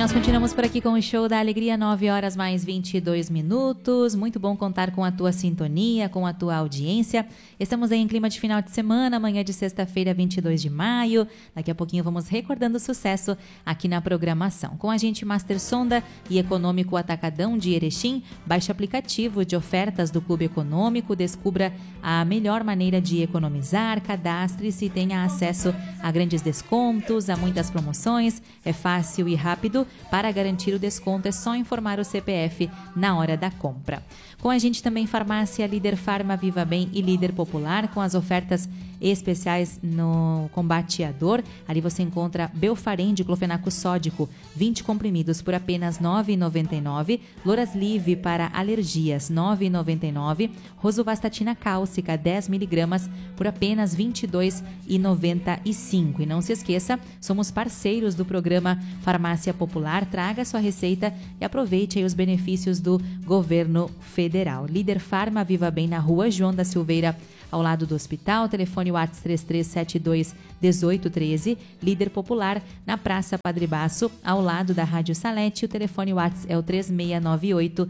nós continuamos por aqui com o Show da Alegria, 9 horas mais 22 minutos. Muito bom contar com a tua sintonia, com a tua audiência. Estamos aí em clima de final de semana, amanhã de sexta-feira, 22 de maio. Daqui a pouquinho vamos recordando o sucesso aqui na programação. Com a gente, Master Sonda e Econômico Atacadão de Erechim. Baixe o aplicativo de ofertas do Clube Econômico, descubra a melhor maneira de economizar, cadastre-se e tenha acesso a grandes descontos, a muitas promoções. É fácil e rápido. Para garantir o desconto é só informar o CPF na hora da compra. Com a gente também Farmácia Líder Farma, Viva Bem e Líder Popular, com as ofertas especiais no combate à dor. Ali você encontra Belfarem de clofenaco sódico, 20 comprimidos por apenas R$ 9,99. Loraslive para alergias, R$ 9,99. Rosuvastatina cálcica, 10 miligramas por apenas R$ 22,95. E não se esqueça, somos parceiros do programa Farmácia Popular. Traga sua receita e aproveite aí os benefícios do governo federal. Líder Farma, Viva Bem, na rua João da Silveira, ao lado do hospital. Telefone WhatsApp 3372 1813. Líder Popular, na Praça Padre Baço, ao lado da Rádio Salete. O telefone WhatsApp é o 3698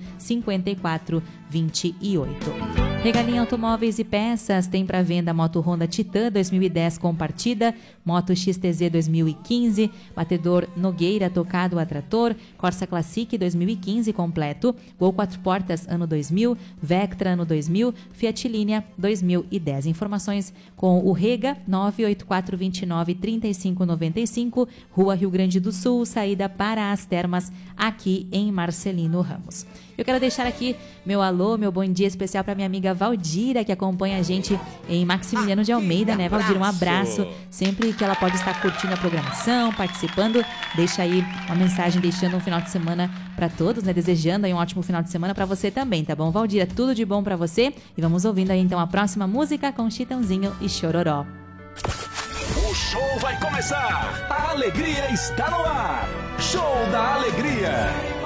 5428. Regalinha Automóveis e Peças tem para venda moto Honda Titan 2010 com partida, moto XTZ 2015, batedor Nogueira tocado a trator, Corsa Classic 2015 completo, Gol 4 portas ano 2000, Vectra ano 2000, Fiat Linea 2010. Informações com o Rega 984293595, Rua Rio Grande do Sul, saída para as Termas, aqui em Marcelino Ramos. Eu quero deixar aqui meu alô, meu bom dia especial para minha amiga Valdira, que acompanha a gente em Maximiliano de Almeida, né, Valdira? Um abraço. Sempre que ela pode estar curtindo a programação, participando, deixa aí uma mensagem, deixando um final de semana para todos, né? Desejando aí um ótimo final de semana para você também, tá bom, Valdira? Tudo de bom para você. E vamos ouvindo aí então a próxima música com Chitãozinho e Chororó. O show vai começar! A alegria está no ar! Show da Alegria!